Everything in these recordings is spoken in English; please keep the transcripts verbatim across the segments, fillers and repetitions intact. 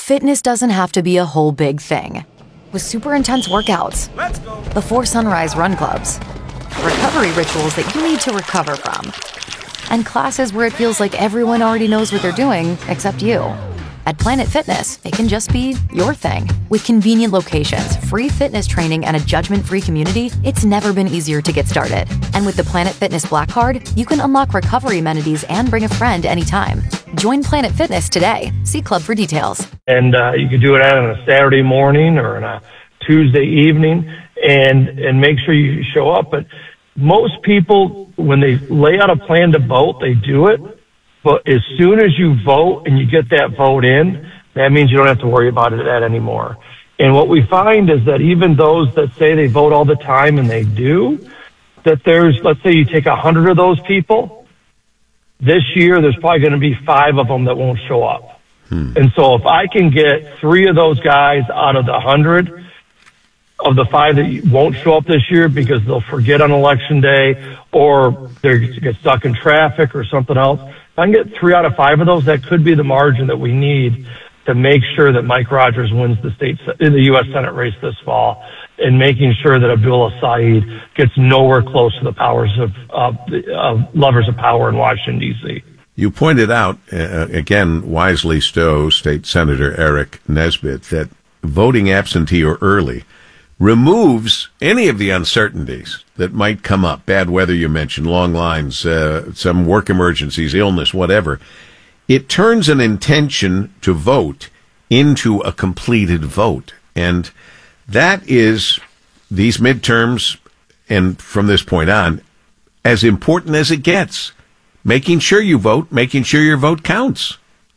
Fitness doesn't have to be a whole big thing. With super intense workouts, Let's go. before sunrise run clubs, recovery rituals that you need to recover from, and classes where it feels like everyone already knows what they're doing except you. At Planet Fitness, it can just be your thing. With convenient locations, free fitness training, and a judgment-free community, it's never been easier to get started. And with the Planet Fitness Black Card, you can unlock recovery amenities and bring a friend anytime. Join Planet Fitness today. See Club for details. And uh, you can do it on a Saturday morning or on a Tuesday evening, and and make sure you show up. But most people, when they lay out a plan to vote, they do it. But as soon as you vote and you get that vote in, that means you don't have to worry about it that anymore. And what we find is that even those that say they vote all the time, and they do, that there's, let's say you take a hundred of those people, this year there's probably going to be five of them that won't show up. Hmm. And so if I can get three of those guys out of the hundred, of the five that won't show up this year because they'll forget on election day or they get stuck in traffic or something else, if I can get three out of five of those, that could be the margin that we need to make sure that Mike Rogers wins the state, in the U S Senate race this fall, and making sure that Abdullah Saeed gets nowhere close to the powers of, of, of levers of power in Washington, D C. You pointed out, uh, again, wisely so, State Senator Eric Nesbitt, that voting absentee or early removes any of the uncertainties that might come up. Bad weather, you mentioned, long lines, uh, some work emergencies, illness, whatever. It turns an intention to vote into a completed vote. And that is, these midterms, and from this point on, as important as it gets. Making sure you vote, making sure your vote counts.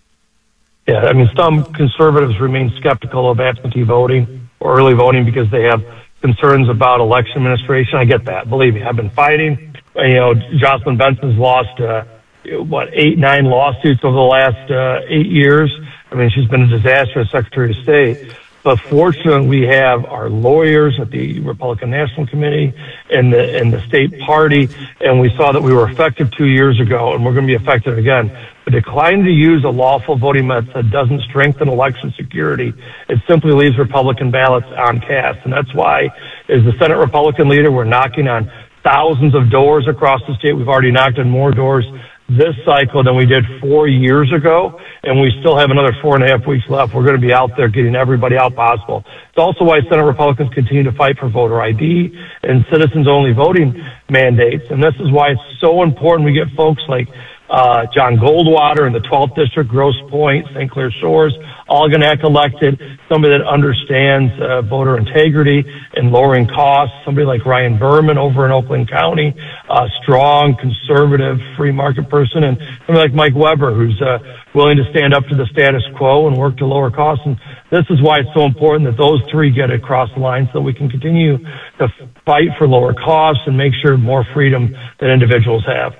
Yeah, I mean, some conservatives remain skeptical of absentee voting or early voting because they have concerns about election administration. I get that. Believe me, I've been fighting. You know, Jocelyn Benson's lost, uh, what, eight, nine lawsuits over the last uh, eight years. I mean, she's been a disaster as Secretary of State. But fortunately, we have our lawyers at the Republican National Committee and the and the state party, and we saw that we were effective two years ago, and we're going to be effective again. But declining to use a lawful voting method doesn't strengthen election security. It simply leaves Republican ballots on cast, and that's why, as the Senate Republican leader, we're knocking on thousands of doors across the state. We've already knocked on more doors this cycle than we did four years ago, and we still have another four and a half weeks left. We're going to be out there getting everybody out possible. It's also why Senate Republicans continue to fight for voter I D and citizens-only voting mandates, and this is why it's so important we get folks like uh John Goldwater in the twelfth District, Grosse Pointe, Saint Clair Shores, all going to act elected, somebody that understands uh, voter integrity and lowering costs, somebody like Ryan Berman over in Oakland County, a strong, conservative, free market person, and somebody like Mike Weber, who's uh, willing to stand up to the status quo and work to lower costs. And this is why it's so important that those three get across the line so we can continue to fight for lower costs and make sure more freedom that individuals have.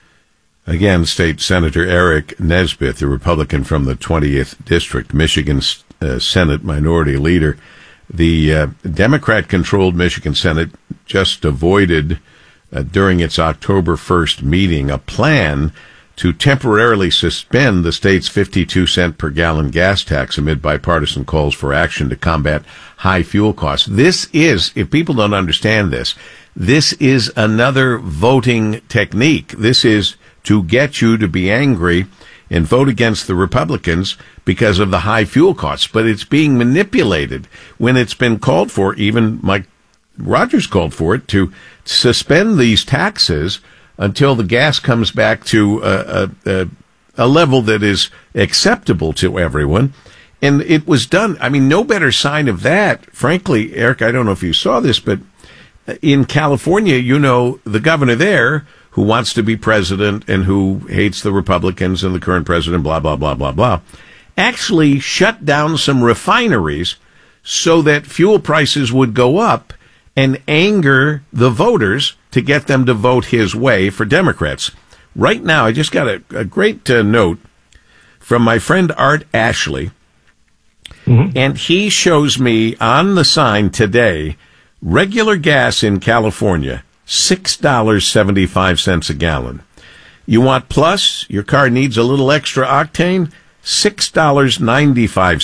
Again, State Senator Eric Nesbitt, the Republican from the twentieth District, Michigan uh, Senate Minority Leader. The uh, Democrat-controlled Michigan Senate just avoided, uh, during its October first meeting, a plan to temporarily suspend the state's fifty-two cent per gallon gas tax amid bipartisan calls for action to combat high fuel costs. This is, if people don't understand this, this is another voting technique. This is to get you to be angry and vote against the Republicans because of the high fuel costs. But it's being manipulated when it's been called for, even Mike Rogers called for it, to suspend these taxes until the gas comes back to a, a, a level that is acceptable to everyone. And it was done. I mean, no better sign of that. Frankly, Eric, I don't know if you saw this, but in California, you know, the governor there, who wants to be president and who hates the Republicans and the current president, blah, blah, blah, blah, blah, actually shut down some refineries so that fuel prices would go up and anger the voters to get them to vote his way for Democrats. Right now, I just got a, a great uh, note from my friend Art Ashley, mm-hmm. and he shows me on the sign today, regular gas in California, six dollars and seventy-five cents a gallon. You want plus? Your car needs a little extra octane? six dollars and ninety-five